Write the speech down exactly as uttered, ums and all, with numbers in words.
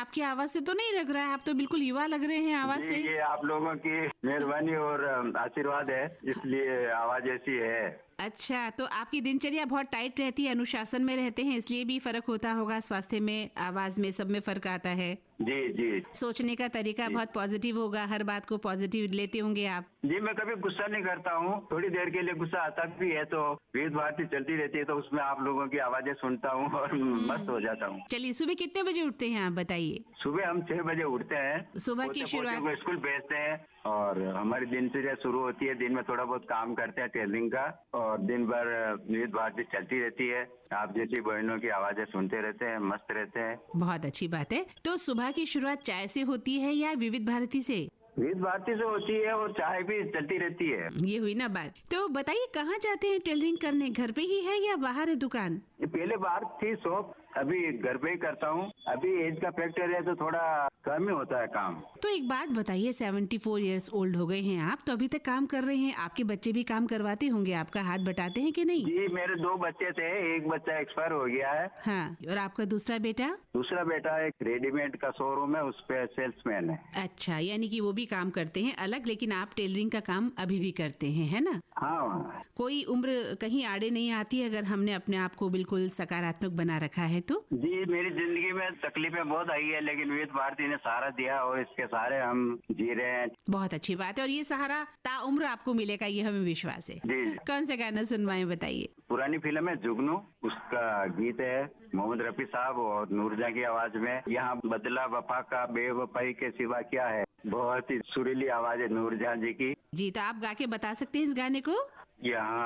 आपकी आवाज से तो नहीं लग रहा है, आप तो बिल्कुल युवा लग रहे हैं आवाज से। ये आप लोगों की मेहरबानी और आशीर्वाद है, इसलिए आवाज ऐसी है। अच्छा, तो आपकी दिनचर्या बहुत टाइट रहती है, अनुशासन में रहते हैं, इसलिए भी फर्क होता होगा, स्वास्थ्य में, आवाज में, सब में फर्क आता है। जी जी। सोचने का तरीका बहुत पॉजिटिव होगा, हर बात को पॉजिटिव लेते होंगे आप। जी, मैं कभी गुस्सा नहीं करता हूँ, थोड़ी देर के लिए गुस्सा आता भी है तो विविध भारती चलती रहती है तो उसमें आप लोगों की आवाजें सुनता हूँ और मस्त हो जाता हूँ। चलिए, सुबह कितने बजे उठते हैं आप बताइए? सुबह हम छह बजे उठते हैं, सुबह की शुरुआत स्कूल भेजते हैं और हमारी दिनचर्या शुरू होती है। दिन में थोड़ा बहुत काम करते हैं टेलरिंग का और दिन भर विविध भारती चलती रहती है। आप जैसी बहनों की आवाजें सुनते रहते हैं, मस्त रहते हैं। बहुत अच्छी बात है। तो सुबह की शुरुआत चाय से होती है या विविध भारती से? विविध भारती से होती है और चाय भी चलती रहती है। ये हुई ना बात। तो बताइए, कहाँ जाते हैं टेलरिंग करने? घर पे ही है या बाहर है दुकान? पहले बाहर थी शॉप, अभी घर पे ही करता हूँ। अभी एज का फैक्टर है तो थोड़ा कम ही होता है काम। तो एक बात बताइए, सेवेंटी फोर इयर्स ओल्ड हो गए हैं आप, तो अभी तक काम कर रहे हैं। आपके बच्चे भी काम करवाते होंगे, आपका हाथ बटाते हैं कि नहीं? जी, मेरे दो बच्चे थे, एक बच्चा एक्सपायर हो गया है। हाँ, और आपका दूसरा बेटा? दूसरा बेटा एक रेडीमेड का शोरूम है, उस पे सेल्समैन है। अच्छा, यानी कि वो भी काम करते हैं अलग, लेकिन आप टेलरिंग का काम अभी भी करते हैं, है ना? हाँ। कोई उम्र कहीं आड़े नहीं आती अगर हमने अपने आप को बिल्कुल सकारात्मक बना रखा है तो? जी, मेरी जिंदगी में तकलीफें बहुत आई है, लेकिन विविध भारती ने सहारा दिया और इसके सहारे हम जी रहे हैं। बहुत अच्छी बात है, और ये सहारा ताउम्र आपको मिलेगा, ये हमें विश्वास है। जी। कौन सा गाना सुनवाएं बताइए? पुरानी फिल्म है जुगनू, उसका गीत है मोहम्मद रफी साहब और नूरजहां की आवाज में। यहाँ बदला वफा का बेवफाई के सिवा क्या है। बहुत ही सुरीली आवाज है नूरजहां जी की। जी, तो आप गा के बता सकते हैं इस गाने को? यहाँ